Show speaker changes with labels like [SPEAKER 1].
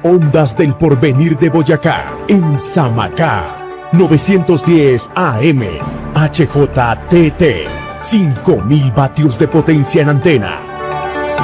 [SPEAKER 1] Ondas del Porvenir de Boyacá, en Samacá. 910 AM, HJTT, 5000 vatios de potencia en antena.